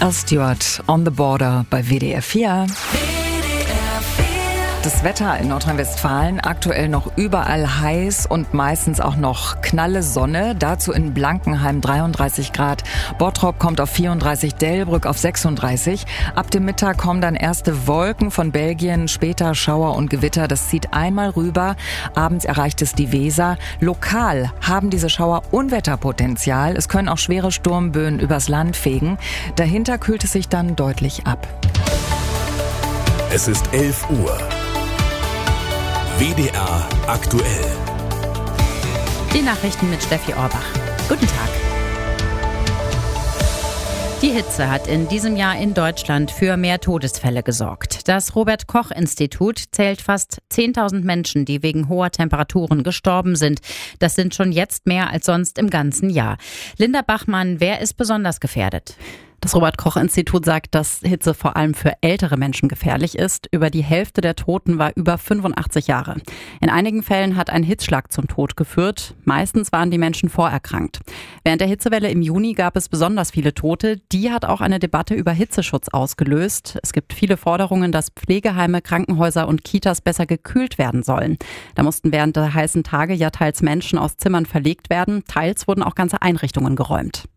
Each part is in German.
Al Stewart, On the Border bei WDR 4. Das Wetter in Nordrhein-Westfalen aktuell noch überall heiß und meistens auch noch knalle Sonne. Dazu in Blankenheim 33 Grad. Bottrop kommt auf 34, Delbrück auf 36. Ab dem Mittag kommen dann erste Wolken von Belgien, später Schauer und Gewitter. Das zieht einmal rüber. Abends erreicht es die Weser. Lokal haben diese Schauer Unwetterpotenzial. Es können auch schwere Sturmböen übers Land fegen. Dahinter kühlt es sich dann deutlich ab. Es ist 11 Uhr. WDR aktuell. Die Nachrichten mit Steffi Orbach. Guten Tag. Die Hitze hat in diesem Jahr in Deutschland für mehr Todesfälle gesorgt. Das Robert-Koch-Institut zählt fast 10.000 Menschen, die wegen hoher Temperaturen gestorben sind. Das sind schon jetzt mehr als sonst im ganzen Jahr. Linda Bachmann, wer ist besonders gefährdet? Das Robert-Koch-Institut sagt, dass Hitze vor allem für ältere Menschen gefährlich ist. Über die Hälfte der Toten war über 85 Jahre. In einigen Fällen hat ein Hitzschlag zum Tod geführt. Meistens waren die Menschen vorerkrankt. Während der Hitzewelle im Juni gab es besonders viele Tote. Die hat auch eine Debatte über Hitzeschutz ausgelöst. Es gibt viele Forderungen, dass Pflegeheime, Krankenhäuser und Kitas besser gekühlt werden sollen. Da mussten während der heißen Tage ja teils Menschen aus Zimmern verlegt werden. Teils wurden auch ganze Einrichtungen geräumt.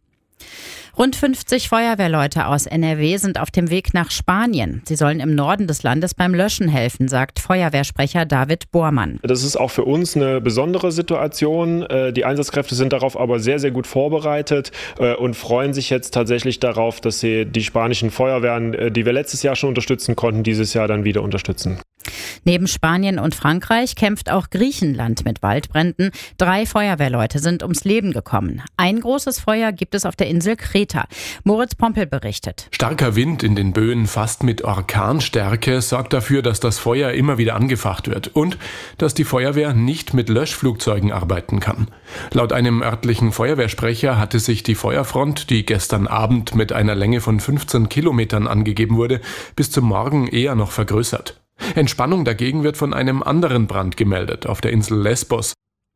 Rund 50 Feuerwehrleute aus NRW sind auf dem Weg nach Spanien. Sie sollen im Norden des Landes beim Löschen helfen, sagt Feuerwehrsprecher David Bormann. Das ist auch für uns eine besondere Situation. Die Einsatzkräfte sind darauf aber sehr, sehr gut vorbereitet und freuen sich jetzt tatsächlich darauf, dass sie die spanischen Feuerwehren, die wir letztes Jahr schon unterstützen konnten, dieses Jahr dann wieder unterstützen. Neben Spanien und Frankreich kämpft auch Griechenland mit Waldbränden. 3 Feuerwehrleute sind ums Leben gekommen. Ein großes Feuer gibt es auf der Insel Kreta. Moritz Pompel berichtet. Starker Wind in den Böen fast mit Orkanstärke sorgt dafür, dass das Feuer immer wieder angefacht wird und dass die Feuerwehr nicht mit Löschflugzeugen arbeiten kann. Laut einem örtlichen Feuerwehrsprecher hatte sich die Feuerfront, die gestern Abend mit einer Länge von 15 Kilometern angegeben wurde, bis zum Morgen eher noch vergrößert. Entspannung dagegen wird von einem anderen Brand gemeldet auf der Insel Lesbos.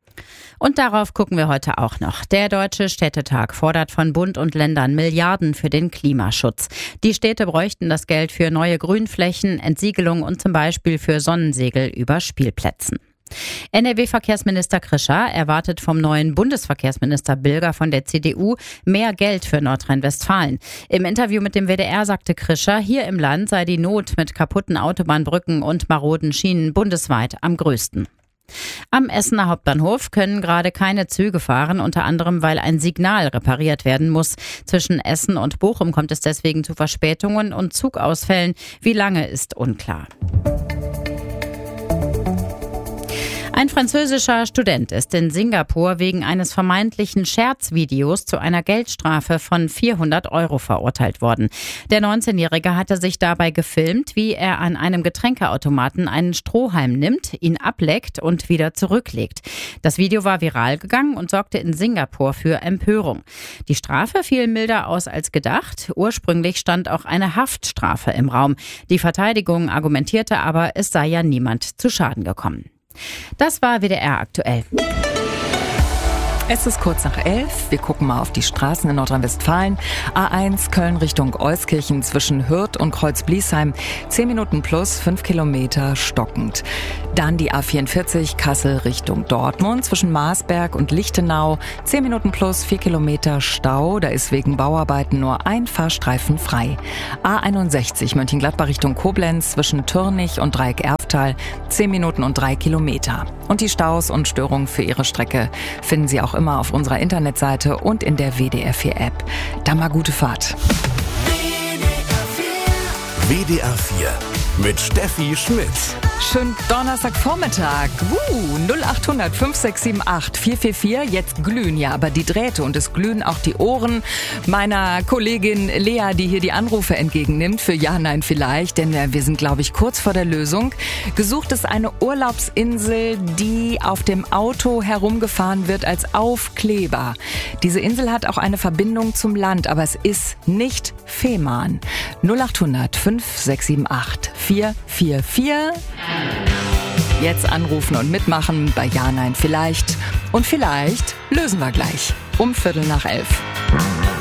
Und darauf gucken wir heute auch noch. Der Deutsche Städtetag fordert von Bund und Ländern Milliarden für den Klimaschutz. Die Städte bräuchten das Geld für neue Grünflächen, Entsiegelung und zum Beispiel für Sonnensegel über Spielplätzen. NRW-Verkehrsminister Krischer erwartet vom neuen Bundesverkehrsminister Bilger von der CDU mehr Geld für Nordrhein-Westfalen. Im Interview mit dem WDR sagte Krischer, hier im Land sei die Not mit kaputten Autobahnbrücken und maroden Schienen bundesweit am größten. Am Essener Hauptbahnhof können gerade keine Züge fahren, unter anderem, weil ein Signal repariert werden muss. Zwischen Essen und Bochum kommt es deswegen zu Verspätungen und Zugausfällen. Wie lange ist unklar. Ein französischer Student ist in Singapur wegen eines vermeintlichen Scherzvideos zu einer Geldstrafe von 400 € verurteilt worden. Der 19-Jährige hatte sich dabei gefilmt, wie er an einem Getränkeautomaten einen Strohhalm nimmt, ihn ableckt und wieder zurücklegt. Das Video war viral gegangen und sorgte in Singapur für Empörung. Die Strafe fiel milder aus als gedacht. Ursprünglich stand auch eine Haftstrafe im Raum. Die Verteidigung argumentierte aber, es sei ja niemand zu Schaden gekommen. Das war WDR aktuell. Es ist kurz nach 11. Wir gucken mal auf die Straßen in Nordrhein-Westfalen. A1 Köln Richtung Euskirchen zwischen Hürth und Kreuz-Bliesheim. 10 Minuten plus 5 Kilometer stockend. Dann die A44 Kassel Richtung Dortmund zwischen Marsberg und Lichtenau. 10 Minuten plus 4 Kilometer Stau. Da ist wegen Bauarbeiten nur ein Fahrstreifen frei. A61 Mönchengladbach Richtung Koblenz zwischen Türnich und Dreieck-Erftal. 10 Minuten und 3 Kilometer. Und die Staus und Störungen für Ihre Strecke finden Sie auch immer auf unserer Internetseite und in der WDR 4 App. Dann mal gute Fahrt. WDR 4 mit Steffi Schmidt. Schönen Donnerstagvormittag. 0800 5678 444. Jetzt glühen ja aber die Drähte und es glühen auch die Ohren meiner Kollegin Lea, die hier die Anrufe entgegennimmt für Ja, Nein, Vielleicht. Denn wir sind, glaube ich, kurz vor der Lösung. Gesucht ist eine Urlaubsinsel, die auf dem Auto herumgefahren wird als Aufkleber. Diese Insel hat auch eine Verbindung zum Land, aber es ist nicht Fehmarn. 0800 5678 444. Jetzt anrufen und mitmachen bei Ja, Nein, Vielleicht. Und vielleicht lösen wir gleich um 11:15.